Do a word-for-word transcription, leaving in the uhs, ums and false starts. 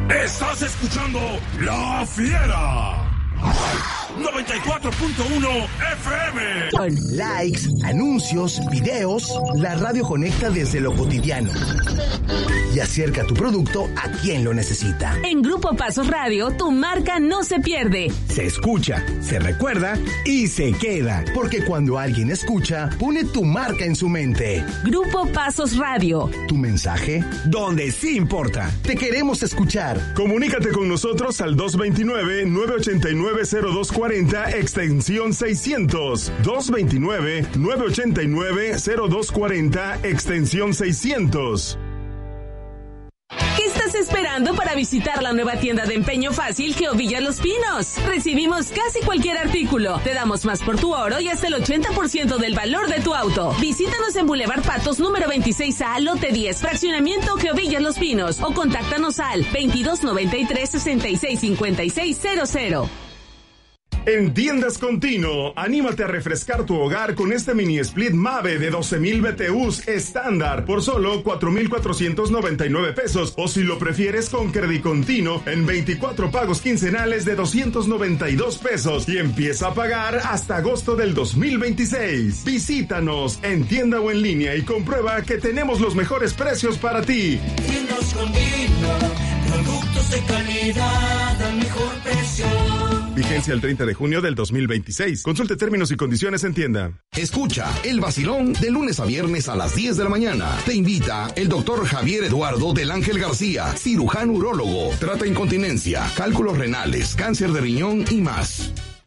Estás escuchando La Fiera. noventa y cuatro punto uno F M. Con likes, anuncios, videos, la radio conecta desde lo cotidiano y acerca tu producto a quien lo necesita. En Grupo Pasos Radio, tu marca no se pierde. Se escucha, se recuerda y se queda. Porque cuando alguien escucha, pone tu marca en su mente. Grupo Pasos Radio. Tu mensaje, donde sí importa. Te queremos escuchar. Comunícate con nosotros al dos dos nueve, nueve ocho nueve, cero dos cuatro cero, extensión seiscientos. dos dos nueve, nueve ocho nueve, cero dos cuatro cero, extensión seiscientos. ¿Qué estás esperando para visitar la nueva tienda de empeño fácil Geovilla Los Pinos? Recibimos casi cualquier artículo. Te damos más por tu oro y hasta el ochenta por ciento del valor de tu auto. Visítanos en Boulevard Patos número veintiséis A, lote diez, fraccionamiento Geovilla Los Pinos, o contáctanos al veintidós noventa y tres, sesenta y seis cincuenta y seis cero cero. En Tiendas Continuo, anímate a refrescar tu hogar con este mini split Mave de doce mil B T Us estándar por solo cuatro mil cuatrocientos noventa y nueve pesos, o si lo prefieres con Credit Continuo en veinticuatro pagos quincenales de doscientos noventa y dos pesos y empieza a pagar hasta agosto del dos mil veintiséis. Visítanos en tienda o en línea y comprueba que tenemos los mejores precios para ti. Tiendas Continuo, productos de calidad al mejor precio. Vigencia el treinta de junio del dos mil veintiséis. Consulte términos y condiciones en tienda. Escucha El Vacilón de lunes a viernes a las diez de la mañana. Te invita el doctor Javier Eduardo del Ángel García, cirujano urólogo. Trata incontinencia, cálculos renales, cáncer de riñón y más.